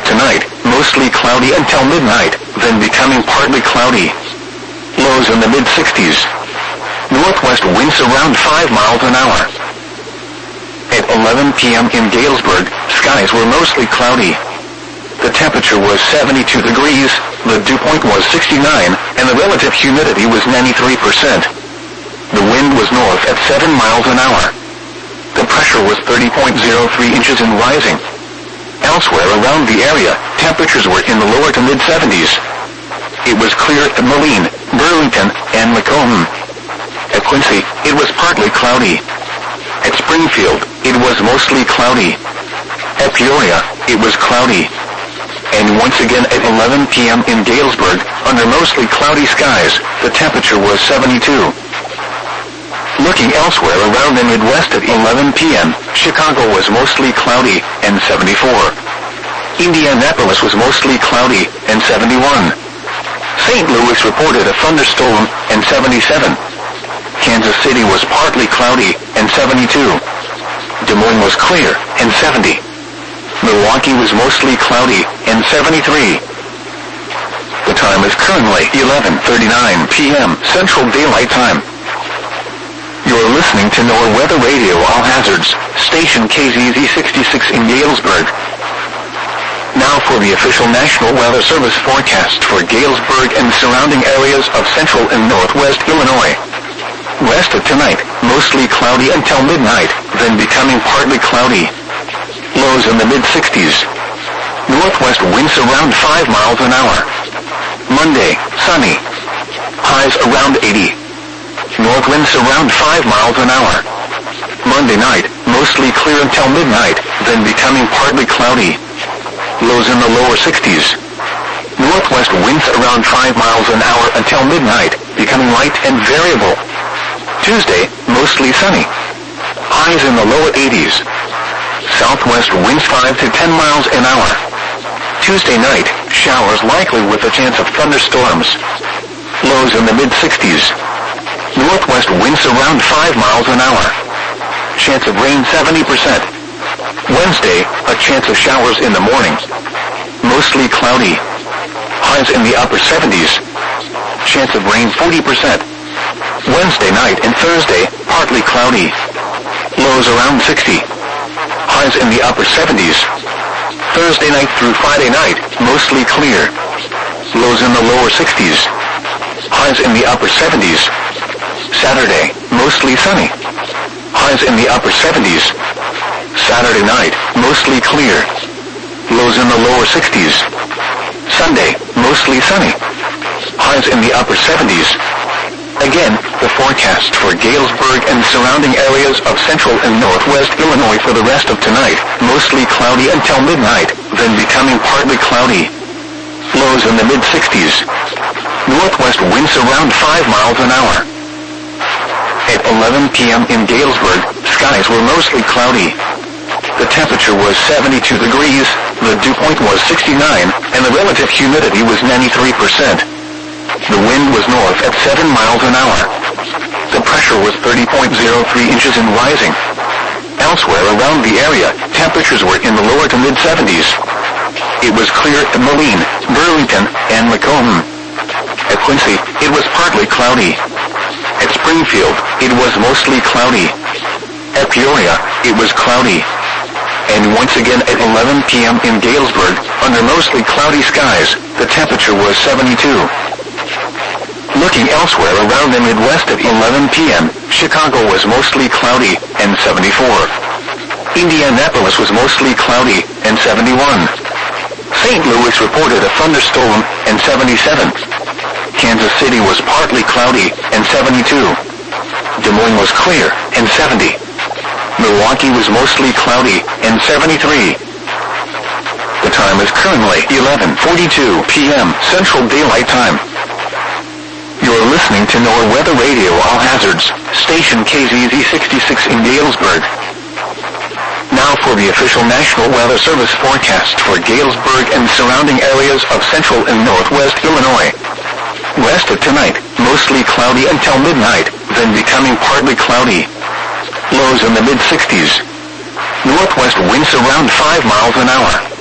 of tonight, mostly cloudy until midnight, then becoming partly cloudy. Lows in the mid-60s. Northwest winds around 5 miles an hour. At 11 p.m. in Galesburg, skies were mostly cloudy. The temperature was 72 degrees, the dew point was 69, and the relative humidity was 93%. The wind was north at 7 miles an hour. The pressure was 30.03 inches and rising. Elsewhere around the area, temperatures were in the lower to mid-70s. It was clear at Moline, Burlington, and Macomb. At Quincy, it was partly cloudy. At Springfield, it was mostly cloudy. At Peoria, it was cloudy. And once again at 11 p.m. in Galesburg, under mostly cloudy skies, the temperature was 72. Looking elsewhere around the Midwest at 11 p.m., Chicago was mostly cloudy and 74. Indianapolis was mostly cloudy and 71. St. Louis reported a thunderstorm and 77. Kansas City was partly cloudy and 72. Des Moines was clear and 70. Milwaukee was mostly cloudy and 73. The time is currently 11:39 p.m. Central Daylight Time. You're listening to NOAA Weather Radio All Hazards, station KZZ 66 in Galesburg. Now for the official National Weather Service forecast for Galesburg and surrounding areas of central and northwest Illinois. West of tonight, mostly cloudy until midnight, then becoming partly cloudy. Lows in the mid-60s. Northwest winds around 5 miles an hour. Monday, sunny. Highs around 80. North winds around 5 miles an hour. Monday night, mostly clear until midnight, then becoming partly cloudy. Lows in the lower 60s. Northwest winds around 5 miles an hour until midnight, becoming light and variable. Tuesday, mostly sunny. Highs in the lower 80s. Southwest winds 5 to 10 miles an hour. Tuesday night, showers likely with a chance of thunderstorms. Lows in the mid-60s. Northwest winds around 5 miles an hour. Chance of rain 70%. Wednesday, a chance of showers in the morning. Mostly cloudy. Highs in the upper 70s. Chance of rain 40%. Wednesday night and Thursday, partly cloudy. Lows around 60. Highs in the upper 70s. Thursday night through Friday night, mostly clear. Lows in the lower 60s. Highs in the upper 70s. Saturday, mostly sunny. Highs in the upper 70s. Saturday night, mostly clear. Lows in the lower 60s. Sunday, mostly sunny. Highs in the upper 70s. Again, the forecast for Galesburg and surrounding areas of central and northwest Illinois for the rest of tonight, mostly cloudy until midnight, then becoming partly cloudy. Lows in the mid-60s. Northwest winds around 5 miles an hour. At 11 p.m. in Galesburg, skies were mostly cloudy. The temperature was 72 degrees, the dew point was 69, and the relative humidity was 93%. The wind was north at 7 miles an hour. The pressure was 30.03 inches and rising. Elsewhere around the area, temperatures were in the lower to mid-70s. It was clear at Moline, Burlington, and Macomb. At Quincy, it was partly cloudy. At Springfield, it was mostly cloudy. At Peoria, it was cloudy. And once again at 11 p.m. in Galesburg, under mostly cloudy skies, the temperature was 72. Looking elsewhere around the Midwest at 11 p.m., Chicago was mostly cloudy and 74. Indianapolis was mostly cloudy and 71. St. Louis reported a thunderstorm and 77. Kansas City was partly cloudy and 72. Des Moines was clear and 70. Milwaukee was mostly cloudy and 73. The time is currently 11:42 p.m. Central Daylight Time. You're listening to NOAA Weather Radio All Hazards, station KZZ 66 in Galesburg. Now for the official National Weather Service forecast for Galesburg and surrounding areas of central and northwest Illinois. West of tonight, mostly cloudy until midnight, then becoming partly cloudy. Lows in the mid-60s. Northwest winds around 5 miles an hour.